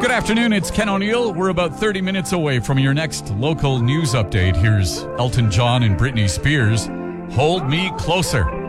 Good afternoon, it's Ken O'Neill. We're about 30 minutes away from your next local news update. Here's Elton John and Britney Spears. Hold Me Closer.